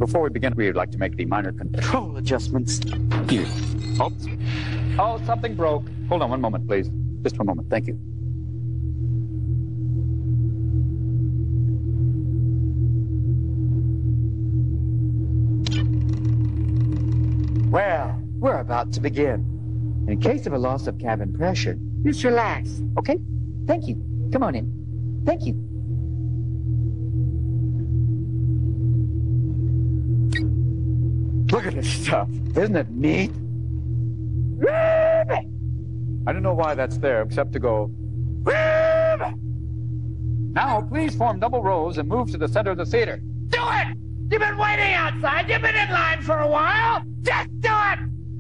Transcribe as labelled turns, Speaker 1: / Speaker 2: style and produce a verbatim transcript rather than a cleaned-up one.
Speaker 1: Before we begin, we would like to make the minor control adjustments. Here. Oops. Oh, something broke. Hold on one moment, please. Just one moment. Thank you.
Speaker 2: Well, we're about to begin. In case of a loss of cabin pressure, just relax, okay? Thank you. Come on in. Thank you. Look at this stuff. Isn't it neat?
Speaker 1: I don't know why that's there, except to go... Now, please form double rows and move to the center of the theater.
Speaker 2: Do it! You've been waiting outside. You've been in line for a while. Just do it!